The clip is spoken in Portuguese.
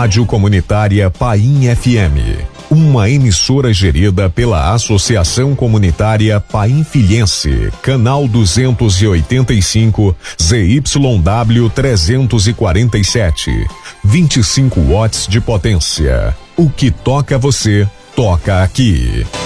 Rádio Comunitária Paim FM, uma emissora gerida pela Associação Comunitária Painfilhense, canal 285, ZYW 347, 25 watts de potência. O que toca você, toca aqui.